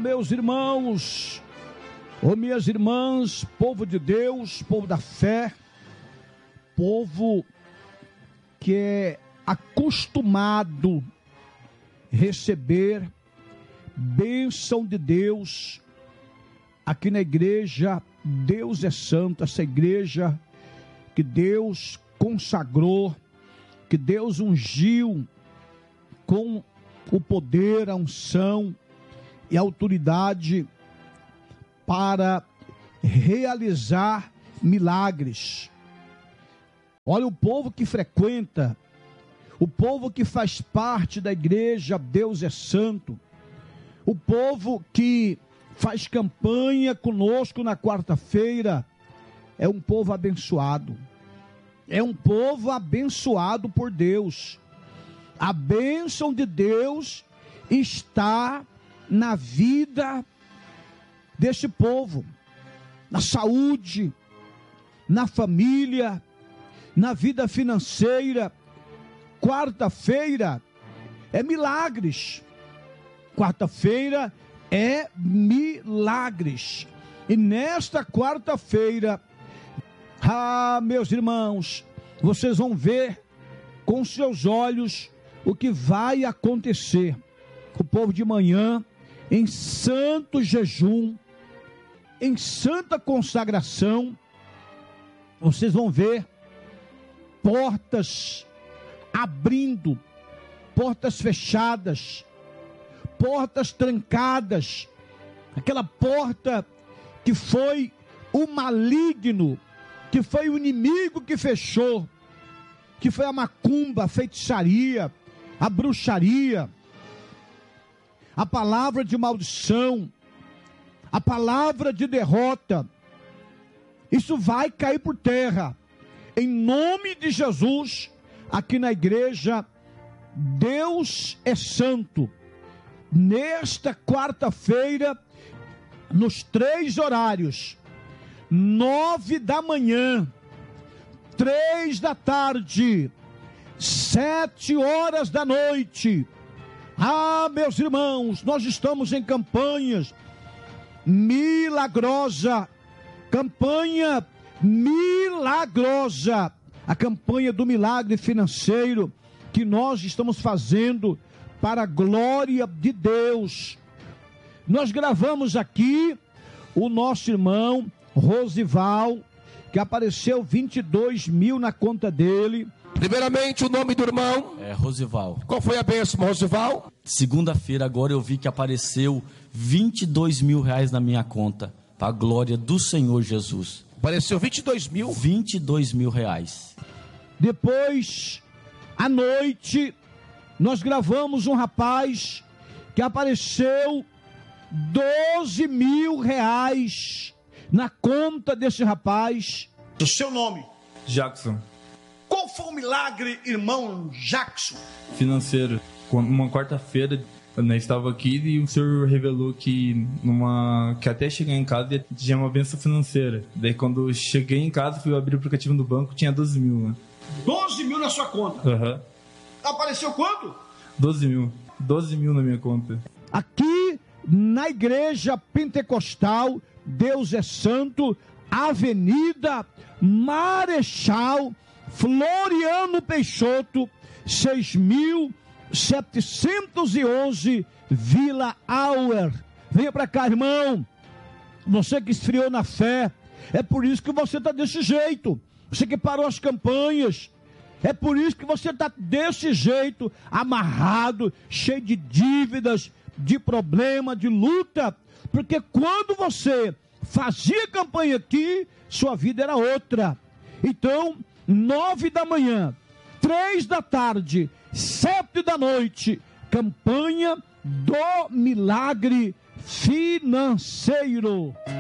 meus irmãos, minhas irmãs, povo de Deus, povo da fé, povo que é acostumado a receber bênção de Deus aqui na igreja. Deus é santo, essa igreja que Deus consagrou, que Deus ungiu com o poder, a unção e a autoridade para realizar milagres. Olha, o povo que frequenta, o povo que faz parte da igreja Deus é Santo, o povo que faz campanha conosco na quarta-feira, é um povo abençoado. É um povo abençoado por Deus. A bênção de Deus está na vida desse povo, na saúde, na família, na vida financeira. Quarta-feira é milagres. Quarta-feira é milagres. E nesta quarta-feira, meus irmãos, vocês vão ver com seus olhos o que vai acontecer. O povo de manhã, em santo jejum, em santa consagração, vocês vão ver portas abrindo, portas fechadas, portas trancadas, aquela porta que foi o maligno, que foi o inimigo que fechou, que foi a macumba, a feitiçaria, a bruxaria, a palavra de maldição, a palavra de derrota. Isso vai cair por terra, em nome de Jesus. Aqui na igreja Deus é Santo. Nesta quarta-feira, nos 3 horários, 9 da manhã, 3 da tarde, 7 horas da noite. Meus irmãos, nós estamos em campanhas milagrosa, campanha milagrosa, a campanha do milagre financeiro que nós estamos fazendo para a glória de Deus. Nós gravamos aqui o nosso irmão Rosival, que apareceu 22 mil na conta dele. Primeiramente, o nome do irmão é Rosival. Qual foi a bênção, Rosival? Segunda-feira agora eu vi que apareceu 22 mil reais na minha conta, para a glória do Senhor Jesus. Apareceu 22 mil? 22 mil reais. Depois, à noite, nós gravamos um rapaz que apareceu 12 mil reais na conta desse rapaz. O seu nome? Jackson. Qual foi o milagre, irmão Jackson? Financeiro. Uma quarta-feira, eu estava aqui e o senhor revelou que até chegar em casa tinha uma bênção financeira. Daí quando eu cheguei em casa, fui abrir o aplicativo do banco, tinha 12 mil. Né? 12 mil na sua conta? Uhum. Apareceu quanto? 12 mil. 12 mil na minha conta. Aqui na igreja pentecostal Deus é Santo, Avenida Marechal Floriano Peixoto, 6.711, Vila Auer. Venha para cá, irmão. Você que esfriou na fé, é por isso que você está desse jeito. Você que parou as campanhas, é por isso que você está desse jeito, amarrado, cheio de dívidas, de problema, de luta. Porque quando você fazia campanha aqui, sua vida era outra. Então, 9 da manhã, 3 da tarde, 7 da noite, campanha do milagre financeiro.